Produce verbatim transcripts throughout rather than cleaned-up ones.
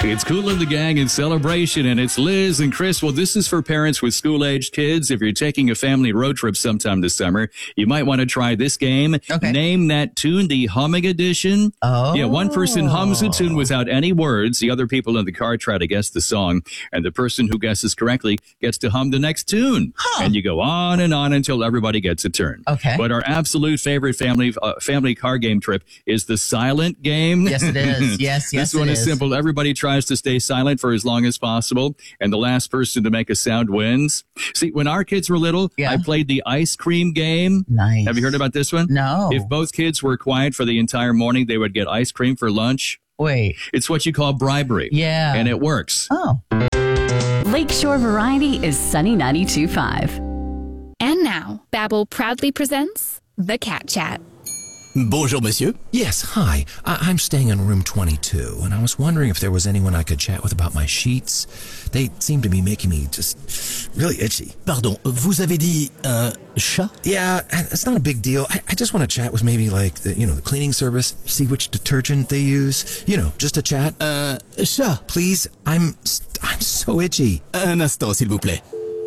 It's Kool and the Gang in celebration, and it's Liz and Chris. Well, this is for parents with school-aged kids. If you're taking a family road trip sometime this summer, you might want to try this game. Okay. Name that tune, the humming edition. Oh. Yeah, one person hums a tune without any words. The other people in the car try to guess the song, and the person who guesses correctly gets to hum the next tune. Huh. And you go on and on until everybody gets a turn. Okay. But our absolute favorite family uh, family car game trip is the silent game. Yes, it is. Yes, yes, This one it is is. simple. Everybody tries to stay silent for as long as possible, and the last person to make a sound wins. See, when our kids were little, Yeah. I played the ice cream game. Nice. Have you heard about this one? No. If both kids were quiet for the entire morning, they would get ice cream for lunch. Wait. It's what you call bribery. Yeah. And it works. Oh. Lakeshore Variety is Sunny ninety-two point five. And now, Babbel proudly presents The Cat Chat. Bonjour, monsieur. Yes, hi. I- I'm staying in room twenty-two, and I was wondering if there was anyone I could chat with about my sheets. They seem to be making me just really itchy. Pardon, vous avez dit un chat? Yeah, it's not a big deal. I, I just want to chat with maybe like the, you know, the cleaning service, see which detergent they use. You know, just a chat. Un chat? Please, I'm I'm so itchy. Un instant, s'il vous plaît.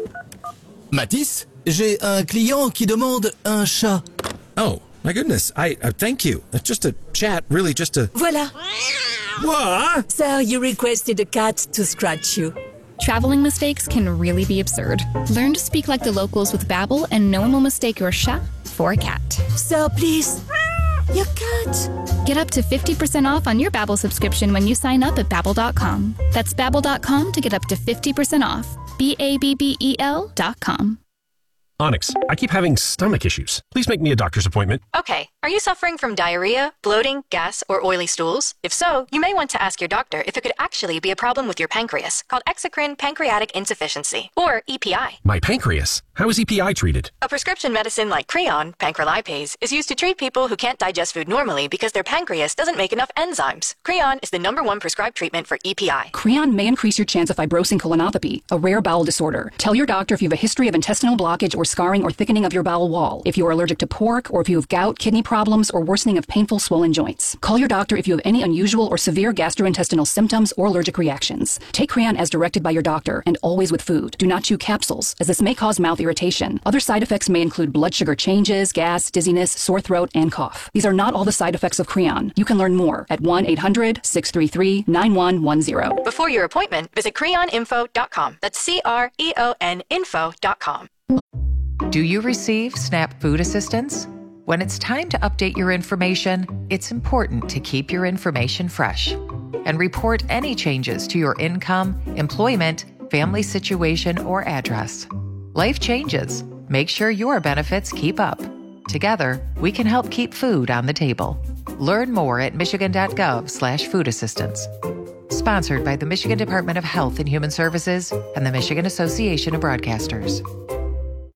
Mathis, j'ai un client qui demande un chat. Oh, my goodness. I uh, thank you. Uh, Just a chat, really, just a... Voilà. What? Sir, you requested a cat to scratch you. Traveling mistakes can really be absurd. Learn to speak like the locals with Babbel, and no one will mistake your chat for a cat. Sir, please. Your cat. Get up to fifty percent off on your Babbel subscription when you sign up at Babbel dot com. That's Babbel dot com to get up to fifty percent off. B A B B E L dot com. Onyx, I keep having stomach issues. Please make me a doctor's appointment. Okay, are you suffering from diarrhea, bloating, gas, or oily stools? If so, you may want to ask your doctor if it could actually be a problem with your pancreas, called exocrine pancreatic insufficiency, or E P I. My pancreas. How is E P I treated? A prescription medicine like Creon, pancrelipase, is used to treat people who can't digest food normally because their pancreas doesn't make enough enzymes. Creon is the number one prescribed treatment for E P I. Creon may increase your chance of fibrosing colonopathy, a rare bowel disorder. Tell your doctor if you have a history of intestinal blockage or scarring or thickening of your bowel wall, if you are allergic to pork, or if you have gout, kidney problems, or worsening of painful swollen joints. Call your doctor if you have any unusual or severe gastrointestinal symptoms or allergic reactions. Take Creon as directed by your doctor, and always with food. Do not chew capsules, as this may cause mouth irritation. Other side effects may include blood sugar changes, gas, dizziness, sore throat, and cough. These are not all the side effects of Creon. You can learn more at one eight hundred, six three three, nine one one zero. Before your appointment, visit creon info dot com. That's C R E O N info dot com. Do you receive SNAP food assistance? When it's time to update your information, it's important to keep your information fresh and report any changes to your income, employment, family situation, or address. Life changes. Make sure your benefits keep up. Together, we can help keep food on the table. Learn more at michigan.gov slash food assistance. Sponsored by the Michigan Department of Health and Human Services and the Michigan Association of Broadcasters.